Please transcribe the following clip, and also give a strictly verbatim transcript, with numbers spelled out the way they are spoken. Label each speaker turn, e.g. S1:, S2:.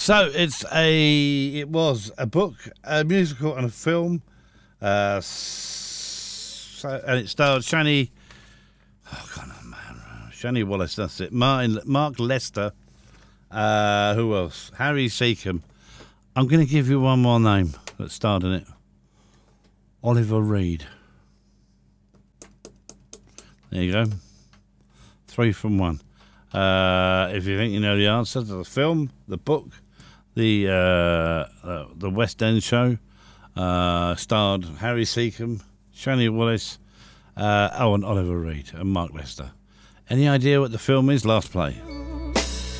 S1: So it's a, it was a book, a musical, and a film. Uh, so, and it starred Shani, oh God, man, Shani Wallace. That's it. Martin, Mark Lester. Uh, who else? Harry Seacombe. I'm going to give you one more name that starred in it. Oliver Reed. There you go. Three from one. Uh, if you think you know the answer to the film, the book, the uh, uh, the West End show, uh, starred Harry Seacombe, Shani Wallace, uh, oh, and Oliver Reed and Mark Lester. Any idea what the film is? Last play.